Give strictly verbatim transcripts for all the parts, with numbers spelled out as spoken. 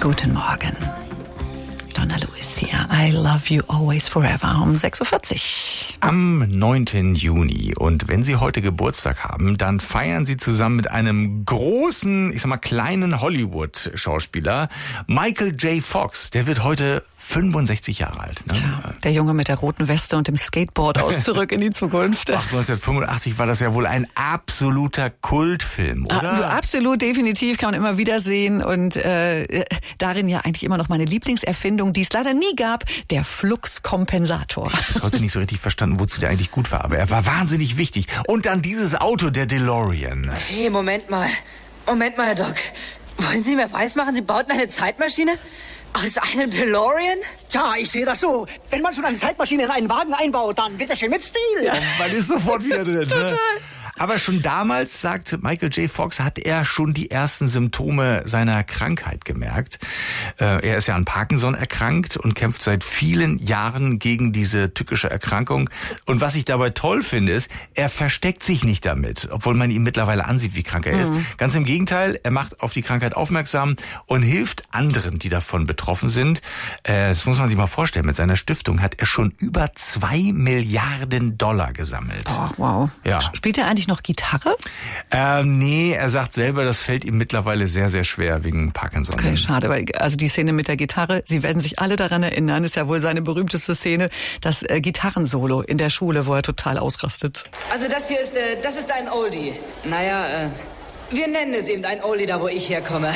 Guten Morgen. Donna Lewis hier. I love you always forever um sechs Uhr vierzig. Am neunten Juni. Und wenn Sie heute Geburtstag haben, dann feiern Sie zusammen mit einem großen, ich sag mal kleinen Hollywood-Schauspieler, Michael J. Fox. Der wird heute fünfundsechzig Jahre alt. Ne? Tja, der Junge mit der roten Weste und dem Skateboard aus Zurück in die Zukunft. Ach, neunzehnhundertfünfundachtzig war das ja wohl ein absoluter Kultfilm, oder? Absolut, definitiv, kann man immer wieder sehen. Und äh, darin ja eigentlich immer noch meine Lieblingserfindung, die es leider nie gab, der Fluxkompensator. Ich habe bis heute nicht so richtig verstanden, wozu der eigentlich gut war, aber er war wahnsinnig wichtig. Und dann dieses Auto, der DeLorean. Hey, Moment mal. Moment mal, Herr Doc. Wollen Sie mir weismachen, Sie bauten eine Zeitmaschine? Aus einem DeLorean? Tja, ich sehe das so. Wenn man schon eine Zeitmaschine in einen Wagen einbaut, dann wird er schön mit Stil. Ja, man ist sofort wieder drin. Total. Ne? Aber schon damals, sagt Michael J. Fox, hat er schon die ersten Symptome seiner Krankheit gemerkt. Äh, er ist ja an Parkinson erkrankt und kämpft seit vielen Jahren gegen diese tückische Erkrankung. Und was ich dabei toll finde, ist, er versteckt sich nicht damit, obwohl man ihm mittlerweile ansieht, wie krank er ist. Mhm. Ganz im Gegenteil, er macht auf die Krankheit aufmerksam und hilft anderen, die davon betroffen sind. Äh, das muss man sich mal vorstellen. Mit seiner Stiftung hat er schon über zwei Milliarden Dollar gesammelt. Boah, wow. Ja. Spielt er eigentlich noch Gitarre? Ähm, nee, er sagt selber, das fällt ihm mittlerweile sehr, sehr schwer wegen Parkinson. Okay, schade, weil also die Szene mit der Gitarre, Sie werden sich alle daran erinnern, ist ja wohl seine berühmteste Szene, das äh, Gitarrensolo in der Schule, wo er total ausrastet. Also das hier ist, äh, das ist ein Oldie. Naja, äh, wir nennen es eben ein Oldie, da wo ich herkomme.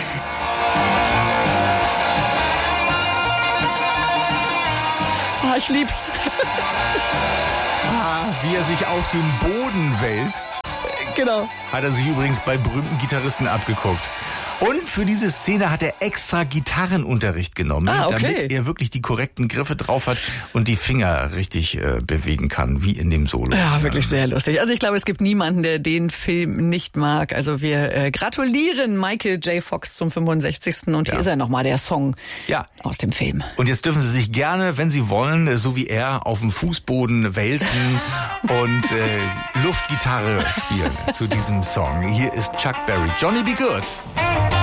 Ah, ich lieb's. Wie er sich auf den Boden wälzt. Genau. Hat er sich übrigens bei berühmten Gitarristen abgeguckt. Und für diese Szene hat er extra Gitarrenunterricht genommen, ah, okay. damit er wirklich die korrekten Griffe drauf hat und die Finger richtig äh, bewegen kann, wie in dem Solo. Ja, wirklich sehr lustig. Also ich glaube, es gibt niemanden, der den Film nicht mag. Also wir äh, gratulieren Michael J. Fox zum fünfundsechzigsten Und hier ja. ist er nochmal, der Song ja. aus dem Film. Und jetzt dürfen Sie sich gerne, wenn Sie wollen, so wie er, auf dem Fußboden wälzen und äh, Luftgitarre spielen zu diesem Song. Hier ist Chuck Berry. Johnny Be Good.